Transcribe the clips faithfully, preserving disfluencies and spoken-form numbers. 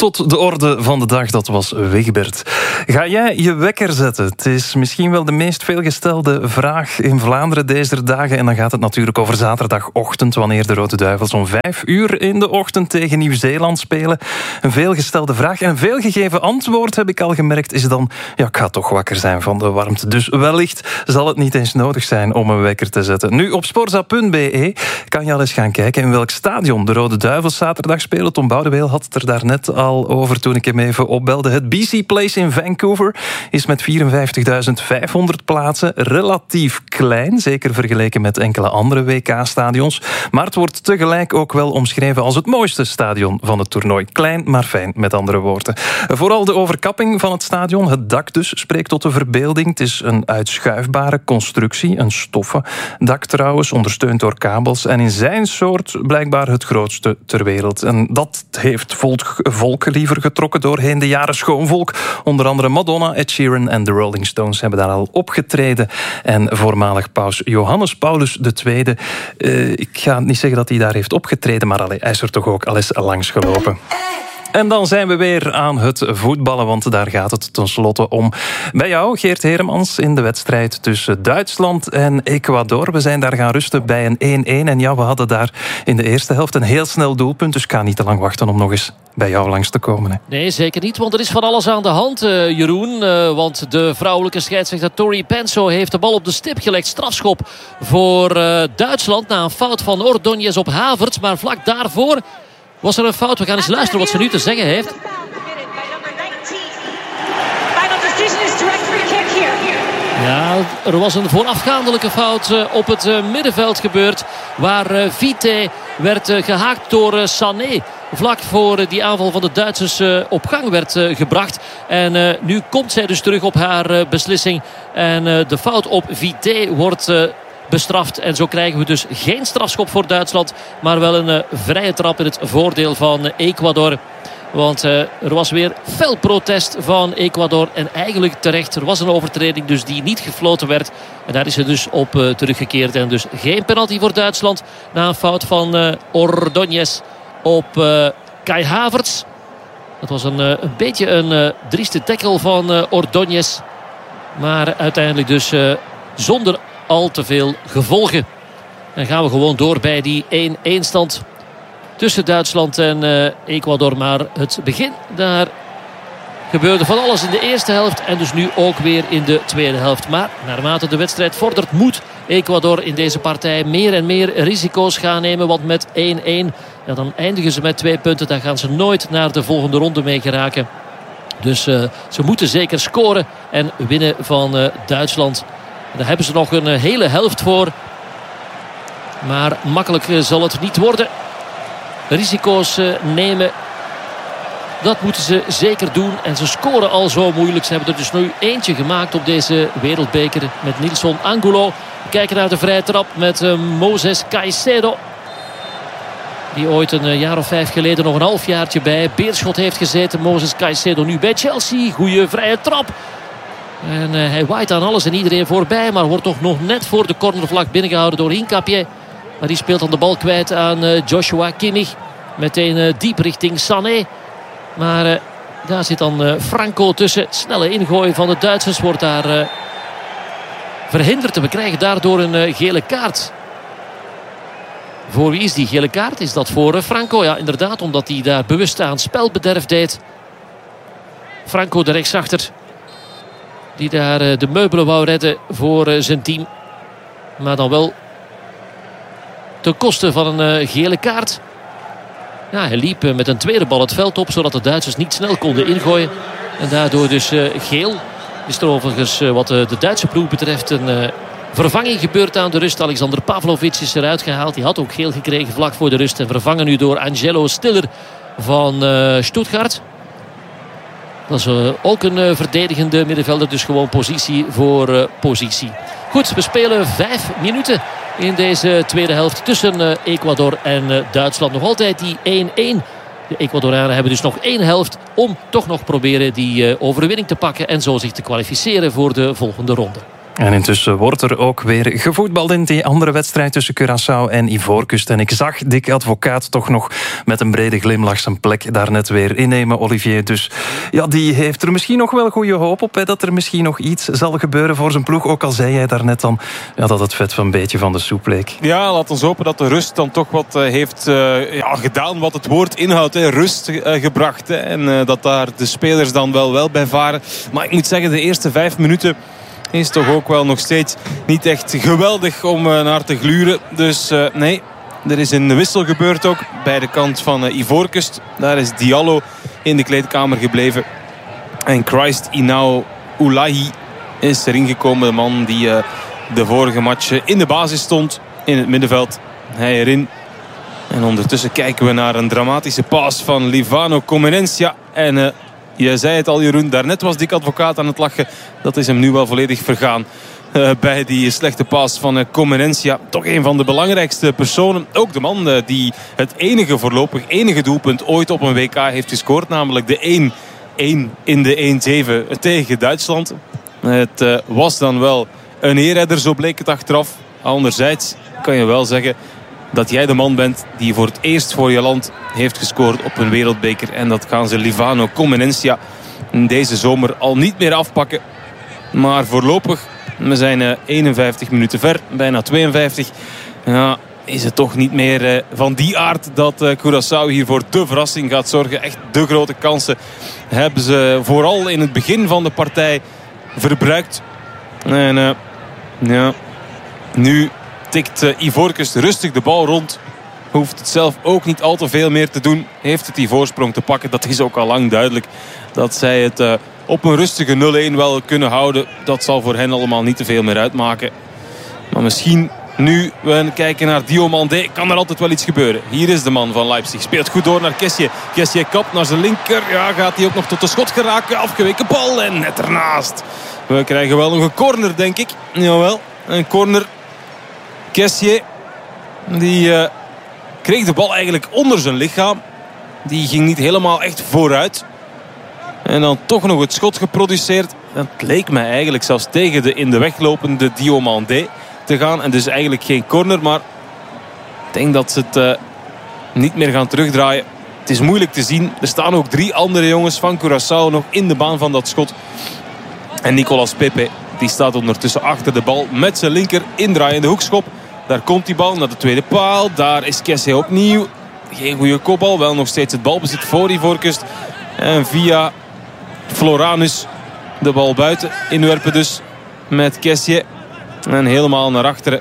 tot de orde van de dag, dat was Wigbert. Ga jij je wekker zetten? Het is misschien wel de meest veelgestelde vraag in Vlaanderen deze dagen. En dan gaat het natuurlijk over zaterdagochtend, wanneer de Rode Duivels om vijf uur in de ochtend tegen Nieuw-Zeeland spelen. Een veelgestelde vraag en een veelgegeven antwoord, heb ik al gemerkt, is dan, ja, ik ga toch wakker zijn van de warmte. Dus wellicht zal het niet eens nodig zijn om een wekker te zetten. Nu, op sporza punt b e kan je al eens gaan kijken in welk stadion de Rode Duivels zaterdag spelen. Tom Boudeweel had het er daarnet al over toen ik hem even opbelde. Het B C Place in Vancouver is met vierenvijftigduizend vijfhonderd plaatsen relatief klein, zeker vergeleken met enkele andere W K-stadions. Maar het wordt tegelijk ook wel omschreven als het mooiste stadion van het toernooi. Klein, maar fijn, met andere woorden. Vooral de overkapping van het stadion, het dak dus, spreekt tot de verbeelding. Het is een uitschuifbare constructie, een stoffen dak trouwens, ondersteund door kabels en in zijn soort blijkbaar het grootste ter wereld. En dat heeft volk, volk liever getrokken doorheen de jaren, schoonvolk. Onder andere Madonna, Ed Sheeran en de Rolling Stones hebben daar al opgetreden. En voormalig paus Johannes Paulus de Tweede. Uh, ik ga niet zeggen dat hij daar heeft opgetreden, maar allee, hij is er toch ook al eens langs gelopen. En dan zijn we weer aan het voetballen, want daar gaat het tenslotte om. Bij jou, Geert Heremans, in de wedstrijd tussen Duitsland en Ecuador. We zijn daar gaan rusten bij een één-één. En ja, we hadden daar in de eerste helft een heel snel doelpunt. Dus ik ga niet te lang wachten om nog eens bij jou langs te komen. Hè. Nee, zeker niet, want er is van alles aan de hand, uh, Jeroen. Uh, want de vrouwelijke scheidsrechter Tori Penso heeft de bal op de stip gelegd. Strafschop voor uh, Duitsland na een fout van Ordóñez op Havertz. Maar vlak daarvoor was er een fout. We gaan eens luisteren wat ze nu te zeggen heeft. Ja, er was een voorafgaandelijke fout op het middenveld gebeurd. Waar Vite werd gehaakt door Sané. Vlak voor die aanval van de Duitsers op gang werd gebracht. En nu komt zij dus terug op haar beslissing. En de fout op Vite wordt bestraft. En zo krijgen we dus geen strafschop voor Duitsland, maar wel een uh, vrije trap in het voordeel van uh, Ecuador. Want uh, er was weer fel protest van Ecuador. En eigenlijk terecht, er was een overtreding dus die niet gefloten werd. En daar is ze dus op uh, teruggekeerd. En dus geen penalty voor Duitsland na een fout van uh, Ordóñez op uh, Kai Havertz. Dat was een, uh, een beetje een uh, drieste tackle van uh, Ordóñez. Maar uiteindelijk dus uh, zonder al te veel gevolgen. Dan gaan we gewoon door bij die één-één stand tussen Duitsland en uh, Ecuador. Maar het begin, daar gebeurde van alles in de eerste helft. En dus nu ook weer in de tweede helft. Maar naarmate de wedstrijd vordert, moet Ecuador in deze partij meer en meer risico's gaan nemen. Want met één-één, ja, dan eindigen ze met twee punten. Dan gaan ze nooit naar de volgende ronde mee geraken. Dus uh, ze moeten zeker scoren en winnen van uh, Duitsland. Daar hebben ze nog een hele helft voor. Maar makkelijk zal het niet worden. Risico's nemen, dat moeten ze zeker doen. En ze scoren al zo moeilijk. Ze hebben er dus nu eentje gemaakt op deze wereldbeker met Nilson Angulo. We kijken naar de vrije trap met uh, Moses Caicedo. Die ooit een jaar of vijf geleden nog een halfjaartje bij Beerschot heeft gezeten. Moses Caicedo nu bij Chelsea. Goeie vrije trap. En uh, hij waait aan alles en iedereen voorbij. Maar wordt toch nog net voor de cornervlag binnengehouden door Hincapie. Maar die speelt dan de bal kwijt aan uh, Joshua Kimmich. Meteen uh, diep richting Sané. Maar uh, daar zit dan uh, Franco tussen. Snelle ingooi van de Duitsers wordt daar uh, verhinderd. En we krijgen daardoor een uh, gele kaart. Voor wie is die gele kaart? Is dat voor uh, Franco? Ja, inderdaad, omdat hij daar bewust aan spelbederf deed. Franco de rechtsachter. Die daar uh, de meubelen wou redden voor uh, zijn team. Maar dan wel ten koste van een uh, gele kaart. Ja, hij liep uh, met een tweede bal het veld op, zodat de Duitsers niet snel konden ingooien. En daardoor dus uh, geel. Is er overigens uh, wat uh, de Duitse ploeg betreft een uh, vervanging gebeurd aan de rust. Alexander Pavlovic is eruit gehaald. Die had ook geel gekregen vlak voor de rust. En vervangen nu door Angelo Stiller van uh, Stuttgart. Dat is uh, ook een uh, verdedigende middenvelder. Dus gewoon positie voor uh, positie. Goed, we spelen vijf minuten in deze tweede helft tussen uh, Ecuador en uh, Duitsland. Nog altijd die één-één. De Ecuadorianen hebben dus nog één helft om toch nog proberen die uh, overwinning te pakken. En zo zich te kwalificeren voor de volgende ronde. En intussen wordt er ook weer gevoetbald in die andere wedstrijd tussen Curaçao en Ivoorkust. En ik zag Dick Advocaat toch nog met een brede glimlach zijn plek daar net weer innemen, Olivier. Dus ja, die heeft er misschien nog wel goede hoop op, hè, dat er misschien nog iets zal gebeuren voor zijn ploeg. Ook al zei jij daarnet dan ja, dat het vet van een beetje van de soep leek. Ja, laat ons hopen dat de rust dan toch wat uh, heeft uh, ja, gedaan wat het woord inhoudt. Hè. Rust uh, gebracht. Hè. En uh, dat daar de spelers dan wel, wel bij varen. Maar ik moet zeggen, de eerste vijf minuten is toch ook wel nog steeds niet echt geweldig om uh, naar te gluren. Dus uh, nee, er is een wissel gebeurd ook bij de kant van uh, Ivoorkust. Daar is Diallo in de kleedkamer gebleven. En Christ Inao Oulahi is erin gekomen. De man die uh, de vorige match in de basis stond in het middenveld. Hij erin. En ondertussen kijken we naar een dramatische paas van Livano Comenencia. En uh, je zei het al, Jeroen, daarnet was Dick Advocaat aan het lachen. Dat is hem nu wel volledig vergaan. Uh, bij die slechte paas van uh, Comenencia. Toch een van de belangrijkste personen. Ook de man uh, die het enige voorlopig enige doelpunt ooit op een W K heeft gescoord. Namelijk de één één in de één zeven tegen Duitsland. Het uh, was dan wel een eerredder, zo bleek het achteraf. Anderzijds kan je wel zeggen dat jij de man bent die voor het eerst voor je land heeft gescoord op een wereldbeker. En dat gaan ze Livano Comenencia deze zomer al niet meer afpakken. Maar voorlopig, we zijn uh, eenenvijftig minuten ver, bijna tweeënvijftig. Ja, is het toch niet meer uh, van die aard dat uh, Curaçao hier voor de verrassing gaat zorgen. Echt de grote kansen hebben ze vooral in het begin van de partij verbruikt. En uh, ja, nu tikt uh, Ivoorkust rustig de bal rond. Hoeft het zelf ook niet al te veel meer te doen. Heeft het die voorsprong te pakken. Dat is ook al lang duidelijk. Dat zij het uh, op een rustige nul-een wel kunnen houden. Dat zal voor hen allemaal niet te veel meer uitmaken. Maar misschien nu we kijken naar Diomandé, kan er altijd wel iets gebeuren. Hier is de man van Leipzig. Speelt goed door naar Kessié. Kessié kapt naar zijn linker. Ja, gaat hij ook nog tot de schot geraken. Afgeweken bal en net ernaast. We krijgen wel nog een corner, denk ik. Jawel, een corner. Kessié, die uh, kreeg de bal eigenlijk onder zijn lichaam. Die ging niet helemaal echt vooruit. En dan toch nog het schot geproduceerd. Dat leek mij eigenlijk zelfs tegen de in de weg lopende Diomandé te gaan. En dus eigenlijk geen corner. Maar ik denk dat ze het uh, niet meer gaan terugdraaien. Het is moeilijk te zien. Er staan ook drie andere jongens van Curaçao nog in de baan van dat schot. En Nicolas Pepe, die staat ondertussen achter de bal met zijn linker indraaiende hoekschop. Daar komt die bal naar de tweede paal. Daar is Kessié opnieuw. Geen goede kopbal. Wel nog steeds het balbezit voor Ivoorkust. En via Floranus de bal buiten inwerpen dus met Kessié. En helemaal naar achteren.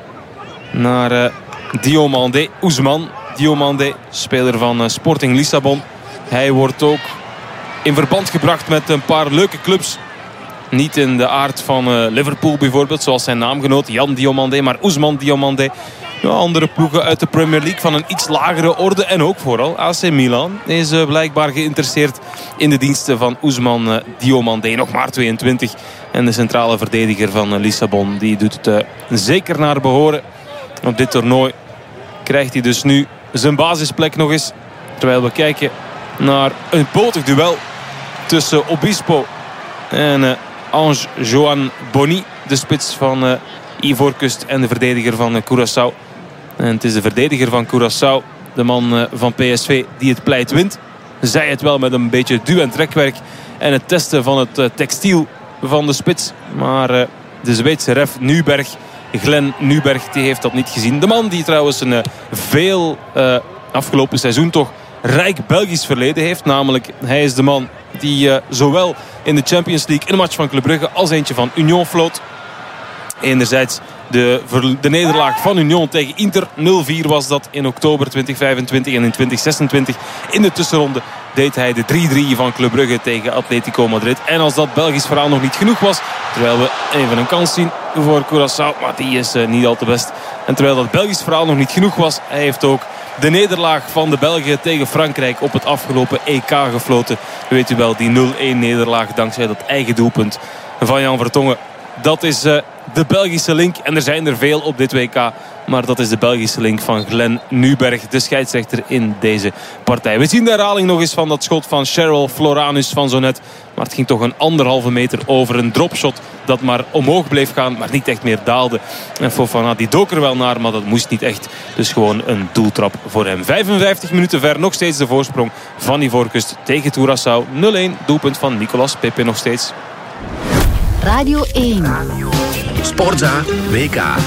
Naar uh, Diomandé. Ousmane Diomandé, speler van uh, Sporting Lissabon. Hij wordt ook in verband gebracht met een paar leuke clubs. Niet in de aard van uh, Liverpool bijvoorbeeld, zoals zijn naamgenoot Yan Diomandé, maar Ousmane Diomandé. Ja, andere ploegen uit de Premier League van een iets lagere orde. En ook vooral A C Milan is uh, blijkbaar geïnteresseerd in de diensten van Ousmane uh, Diomandé. Nog maar tweeëntwintig. En de centrale verdediger van uh, Lissabon, die doet het uh, zeker naar behoren. Op dit toernooi krijgt hij dus nu zijn basisplek nog eens. Terwijl we kijken naar een potig duel tussen Obispo en uh, Ange Joan Boni, de spits van uh, Ivoorkust en de verdediger van uh, Curaçao. En het is de verdediger van Curaçao, de man uh, van P S V, die het pleit wint. Zij het wel met een beetje duw- en trekwerk en het testen van het uh, textiel van de spits. Maar uh, de Zweedse ref Nuberg, Glenn Nuberg, die heeft dat niet gezien. De man die trouwens een uh, veel uh, afgelopen seizoen toch rijk Belgisch verleden heeft. Namelijk, hij is de man die uh, zowel in de Champions League een match van Club Brugge als eentje van Union floot. Enerzijds de, de nederlaag van Union tegen Inter. nul vier was dat in oktober twintig vijfentwintig. En in twintig zesentwintig in de tussenronde deed hij de drie drie van Club Brugge tegen Atletico Madrid. En als dat Belgisch verhaal nog niet genoeg was, terwijl we even een kans zien voor Curaçao, maar die is uh, niet al te best. En terwijl dat Belgisch verhaal nog niet genoeg was, hij heeft ook de nederlaag van de Belgen tegen Frankrijk op het afgelopen E K gefloten. Weet u wel, die nul-een nederlaag dankzij dat eigen doelpunt van Jan Vertongen. Dat is uh, de Belgische link. En er zijn er veel op dit W K. Maar dat is de Belgische link van Glenn Nuberg, de scheidsrechter in deze partij. We zien de herhaling nog eens van dat schot van Cheryl Floranus van zo net. Maar het ging toch een anderhalve meter over een dropshot dat maar omhoog bleef gaan, maar niet echt meer daalde. En Fofana die dook er wel naar, maar dat moest niet echt. Dus gewoon een doeltrap voor hem. vijfenvijftig minuten ver, nog steeds de voorsprong van Ivoorkust tegen Curaçao. nul-een, doelpunt van Nicolas Pepe nog steeds. Radio één. Sportza W K.